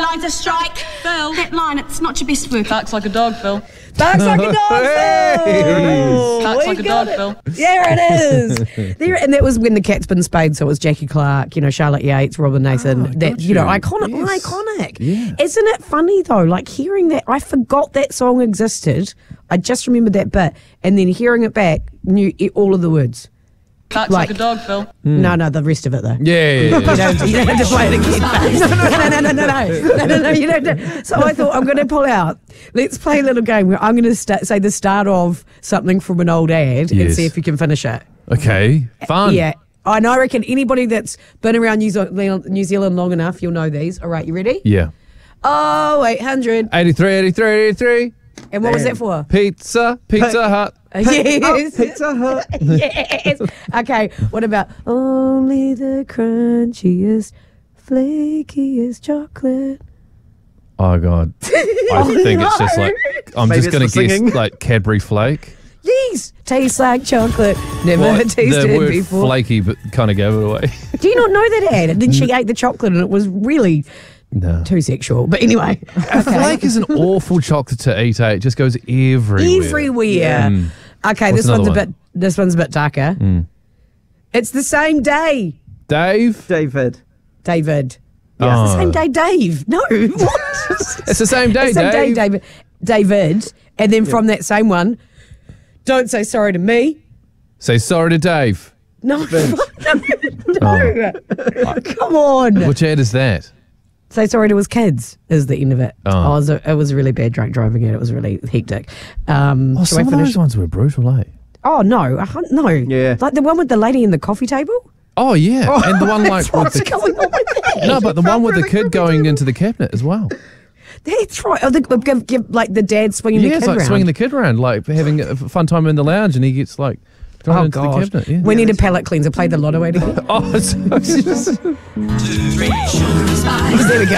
line's a strike. Phil. That line, it's not your best work. Barks like a dog, Phil. Barks like a dog, Phil. Barks We like a got dog, it. Phil. There it is. And that was when the cat's been spayed, so it was Jackie Clark, Charlotte Yates, Robin Nathan. Iconic. Yeah. Isn't it funny though? Like hearing that, I forgot that song existed. I just remembered that bit, and then hearing it back, knew all of the words. Barks like a dog, Phil. No, the rest of it though. Yeah. You don't have to play it again. No, you don't. So I thought I'm going to pull out. Let's play a little game where I'm going to say the start of something from an old ad and Yes. see if you can finish it. Okay. Fun. Yeah. And I reckon anybody that's been around New Zealand long enough, you'll know these. All right, you ready? Yeah. Oh, 800. 83, 83, 83. And what was that for? Pizza Hut. Yes. Pizza Hut. Yes. Okay, what about only the crunchiest, flakiest chocolate? Oh, God. I think it's just like, I'm Maybe just going it's to the guess singing. like Cadbury Flake. Yes. Tastes like chocolate. Never Well, tasted the word before. flaky but kind of gave it away. Do you not know that ad? And then she ate the chocolate and it was really No. too sexual. But anyway. Flake is an awful chocolate to eat, eh? It just goes everywhere. Everywhere. Okay, What's another this one's a bit darker. It's the same day, Dave? David. David. Oh. It's the same day, Dave. No, what? It's the same day, It's the same day, Dave. David. And then from that same one, don't say sorry to me. Say sorry to Dave. No, no. Come on. Which ad is that? Say sorry to his kids is the end of it. Oh. It was a really bad drunk driving it. It was really hectic. Oh, Shall I some of finish? those ones were brutal, eh? Oh, no. No. Yeah. Like the one with the lady in the coffee table? Oh, yeah. And the one like with What's the... going on with that? No, but the one with the kid going into the cabinet as well. That's right. Oh, give like the dad swinging the Yeah, kid it's like around. swinging the kid around, like having a fun time in the lounge, and he gets like thrown Oh, into God. the cabinet. Yeah. We need a palate cleanser. Play the lotto ad again. Oh, it's There we go.